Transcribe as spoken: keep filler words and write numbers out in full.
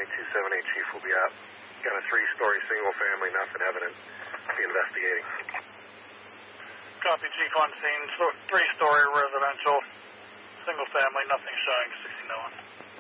nine two seven eight, Chief will be out. Got a three-story single-family, nothing evident. Be investigating. Copy, Chief, on scene. So, three-story residential, single-family, nothing showing, sixteen oh one.